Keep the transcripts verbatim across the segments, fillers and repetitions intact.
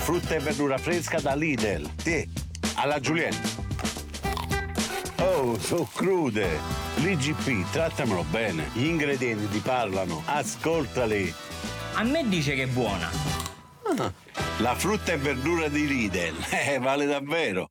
frutta e verdura fresca da Lidl. Sì, alla Giulietta. Oh, sono crude. L'I G P, trattamelo bene. Gli ingredienti ti parlano. Ascoltali. A me dice che è buona. Ah, la frutta e verdura di Lidl. Eh, vale davvero.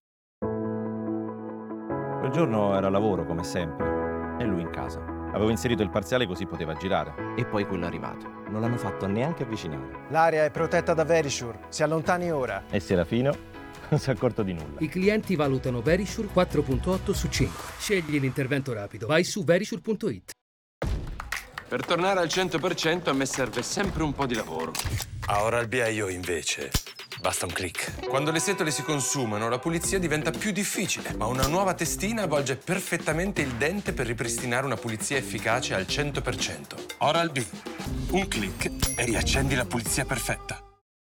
Quel giorno era lavoro, come sempre, e lui in casa. Avevo inserito il parziale così poteva girare. E poi quello è arrivato. Non l'hanno fatto neanche avvicinare. L'area è protetta da Verisure. Si allontani ora. E Serafino non si è accorto di nulla. I clienti valutano Verisure quattro virgola otto su cinque. Scegli l'intervento rapido. Vai su verisure punto it. Per tornare al cento per cento a me serve sempre un po' di lavoro. A Oral-B io invece basta un click. Quando le setole si consumano, la pulizia diventa più difficile, ma una nuova testina avvolge perfettamente il dente per ripristinare una pulizia efficace al cento per cento. Oral-B, un click e riaccendi la pulizia perfetta.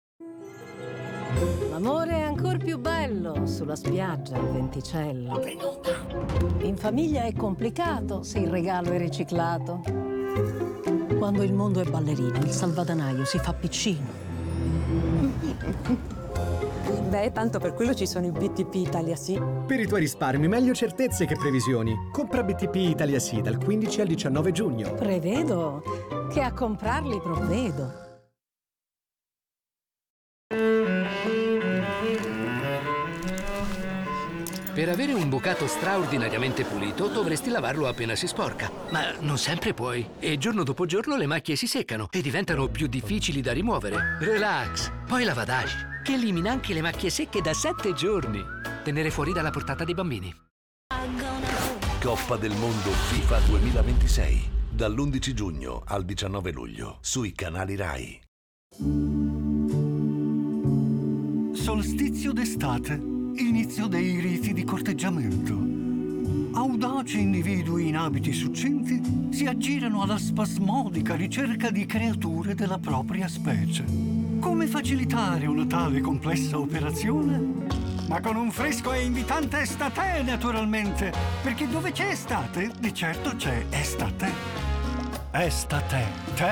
L'amore è ancora più bello sulla spiaggia al venticello. In famiglia è complicato se il regalo è riciclato. Quando il mondo è ballerino, il salvadanaio si fa piccino. Beh, tanto per quello ci sono i B T P Italia Sì. Per i tuoi risparmi, meglio certezze che previsioni. Compra B T P Italia Sì dal quindici al diciannove giugno. Prevedo che a comprarli provvedo. Per avere un bucato straordinariamente pulito dovresti lavarlo appena si sporca. Ma non sempre puoi. E giorno dopo giorno le macchie si seccano e diventano più difficili da rimuovere. Relax. Poi Lavadash, che elimina anche le macchie secche da sette giorni. Tenere fuori dalla portata dei bambini. Coppa del Mondo FIFA duemilaventisei. Dall'undici giugno al diciannove luglio. Sui canali Rai. Solstizio d'estate. Inizio dei riti di corteggiamento. Audaci individui in abiti succinti si aggirano alla spasmodica ricerca di creature della propria specie. Come facilitare una tale complessa operazione? Ma con un fresco e invitante estate, naturalmente, perché dove c'è estate, di certo c'è estate. Estate.